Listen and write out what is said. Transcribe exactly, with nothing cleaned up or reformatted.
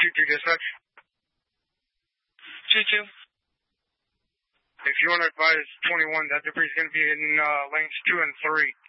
two two dispatch. two two. If you want to advise twenty-one, that debris is going to be in uh, lanes two and three.